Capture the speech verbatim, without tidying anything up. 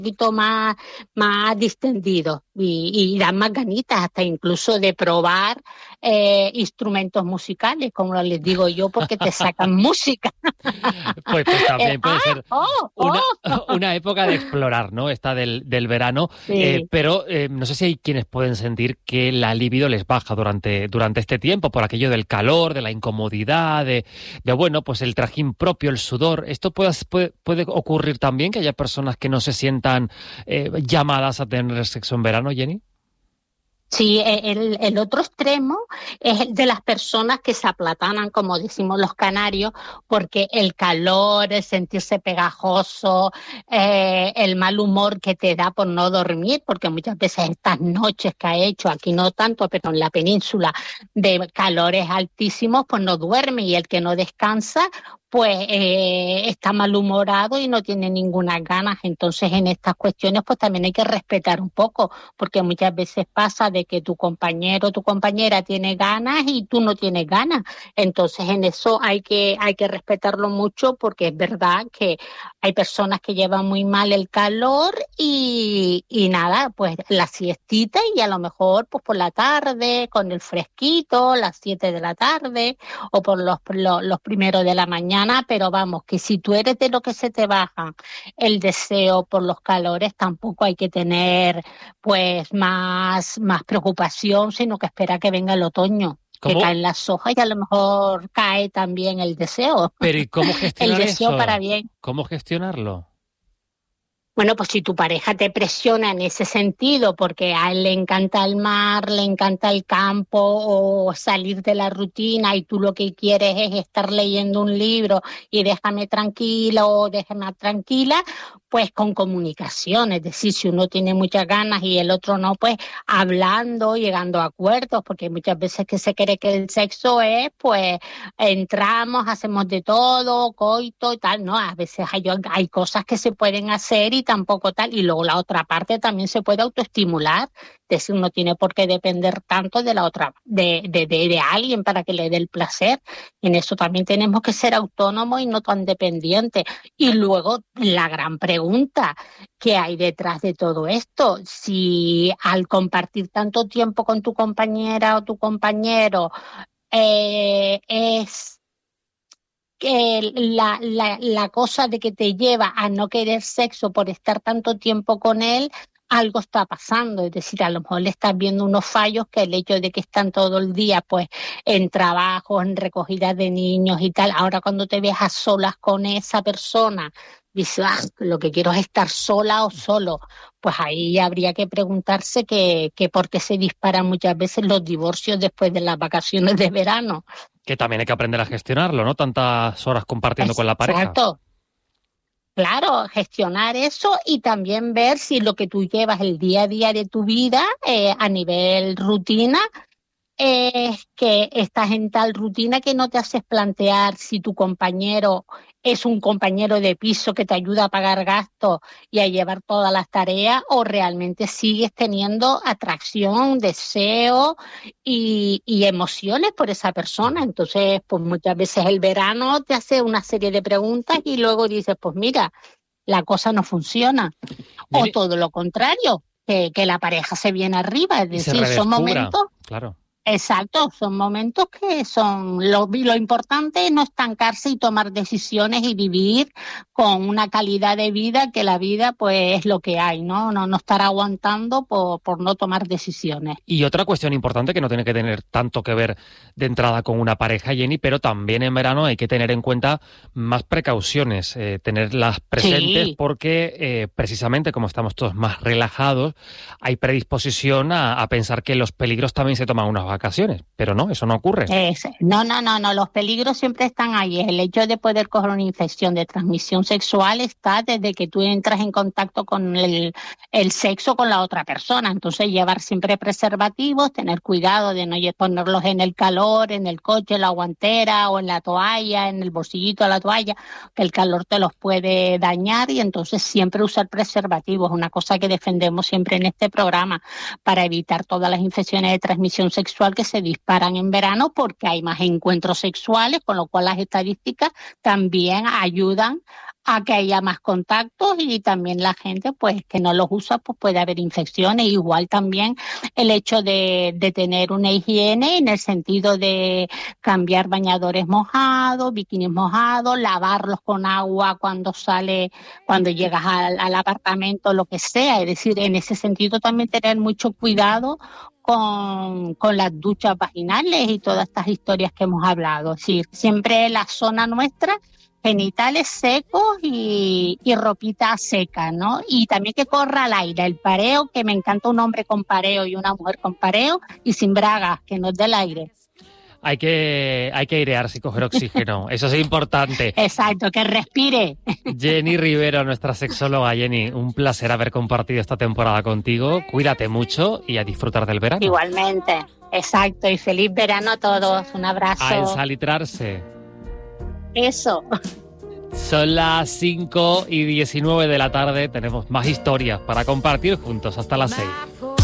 poquito más, más distendidos y, y dan más ganitas hasta incluso de probar eh, instrumentos musicales, como les digo yo, porque te sacan música. Pues, pues El, también puede ah, ser oh, una, oh. una época de explorar, ¿no? Esta del, del verano, eh, Sí. pero eh, no sé si hay quienes pueden sentir que la libido les baja durante, durante este tiempo por aquello del calor, de la incomodidad, de, de bueno, pues el trajín propio, el sudor. ¿Esto puede, puede, puede ocurrir también, que haya personas que no se sientan eh, llamadas a tener sexo en verano, Jenny? Sí, el, el otro extremo es el de las personas que se aplatanan, como decimos los canarios, porque el calor, el sentirse pegajoso, eh, el mal humor que te da por no dormir, porque muchas veces estas noches que ha hecho, aquí no tanto, pero en la península, de calores altísimos, pues no duerme, y el que no descansa, pues eh, está malhumorado y no tiene ninguna ganas. Entonces, en estas cuestiones, pues también hay que respetar un poco, porque muchas veces pasa de que tu compañero o tu compañera tiene ganas y tú no tienes ganas. Entonces, en eso hay que, hay que respetarlo mucho, porque es verdad que hay personas que llevan muy mal el calor y, y nada, pues la siestita, y a lo mejor pues por la tarde, con el fresquito, las siete de la tarde o por los, los, los primeros de la mañana. Pero vamos, que si tú eres de lo que se te baja el deseo por los calores, tampoco hay que tener pues más, más preocupación, sino que espera que venga el otoño, que ¿Cómo? caen las hojas y a lo mejor cae también el deseo. Pero ¿y cómo El gestionar deseo para eso? bien. ¿Cómo gestionarlo? Bueno, pues si tu pareja te presiona en ese sentido, porque a él le encanta el mar, le encanta el campo o salir de la rutina, y tú lo que quieres es estar leyendo un libro y déjame tranquila o déjame tranquila, pues con comunicación. Es decir, si uno tiene muchas ganas y el otro no, pues hablando, llegando a acuerdos, porque muchas veces que se cree que el sexo es, pues entramos, hacemos de todo, coito y tal. No, a veces hay, hay cosas que se pueden hacer y tampoco tal. Y luego la otra parte también se puede autoestimular. Es decir, uno tiene por qué depender tanto de la otra, de, de, de, de alguien para que le dé el placer. En eso también tenemos que ser autónomos y no tan dependientes. Y luego la gran pregunta que hay detrás de todo esto: si al compartir tanto tiempo con tu compañera o tu compañero eh, es que la, la, la cosa de que te lleva a no querer sexo por estar tanto tiempo con él, algo está pasando. Es decir, a lo mejor le estás viendo unos fallos, que el hecho de que están todo el día pues en trabajo, en recogida de niños y tal, ahora cuando te ves a solas con esa persona, dices, ah, lo que quiero es estar sola o solo. Pues ahí habría que preguntarse que, que por qué se disparan muchas veces los divorcios después de las vacaciones de verano. Que también hay que aprender a gestionarlo, ¿no? Tantas horas compartiendo con la pareja. Exacto. Claro, gestionar eso y también ver si lo que tú llevas el día a día de tu vida eh, a nivel rutina, es que estás en tal rutina que no te haces plantear si tu compañero es un compañero de piso que te ayuda a pagar gastos y a llevar todas las tareas, o realmente sigues teniendo atracción, deseo y, y emociones por esa persona. Entonces, pues muchas veces el verano te hace una serie de preguntas y luego dices, pues mira, la cosa no funciona. O todo lo contrario, que, que la pareja se viene arriba. Es decir, son momentos... Claro. Exacto, son momentos que son lo, lo importante es no estancarse y tomar decisiones y vivir con una calidad de vida, que la vida pues es lo que hay, ¿no? No, no estar aguantando por, por no tomar decisiones. Y otra cuestión importante que no tiene que tener tanto que ver de entrada con una pareja, Jenny, pero también en verano hay que tener en cuenta más precauciones, eh, tenerlas presentes, sí. porque eh, precisamente como estamos todos más relajados, hay predisposición a, a pensar que los peligros también se toman unas vacaciones, pero no, eso no ocurre. Es, no, no, no, no, los peligros siempre están ahí. El hecho de poder coger una infección de transmisión sexual está desde que tú entras en contacto con el, el sexo con la otra persona. Entonces, llevar siempre preservativos, tener cuidado de no ponerlos en el calor, en el coche, en la guantera o en la toalla, en el bolsillito de la toalla, que el calor te los puede dañar, y entonces siempre usar preservativos, una cosa que defendemos siempre en este programa, para evitar todas las infecciones de transmisión sexual que se disparan en verano, porque hay más encuentros sexuales, con lo cual las estadísticas también ayudan a que haya más contactos y también la gente pues que no los usa pues puede haber infecciones. Igual también el hecho de, de tener una higiene en el sentido de cambiar bañadores mojados, bikinis mojados, lavarlos con agua cuando sale, cuando llegas al, al apartamento, lo que sea. Es decir, en ese sentido también tener mucho cuidado con, con las duchas vaginales y todas estas historias que hemos hablado. Es decir, siempre la zona nuestra, genitales secos y, y ropita seca, ¿no? Y también que corra al aire, el pareo, que me encanta un hombre con pareo y una mujer con pareo, y sin bragas, que no es del aire. Hay que, hay que airearse y coger oxígeno, eso es importante. Exacto, que respire. Jenny Rivero, nuestra sexóloga. Jenny, un placer haber compartido esta temporada contigo. Cuídate mucho y a disfrutar del verano. Igualmente, exacto, y feliz verano a todos. Un abrazo. A ensalitrarse. Eso. Son las cinco y diecinueve de la tarde. Tenemos más historias para compartir juntos hasta las seis.